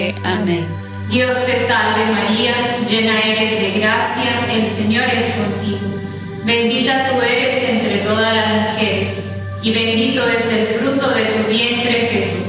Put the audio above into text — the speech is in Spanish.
Amén. Dios te salve María, llena eres de gracia, el Señor es contigo. Bendita tú eres entre todas las mujeres, y bendito es el fruto de tu vientre, Jesús.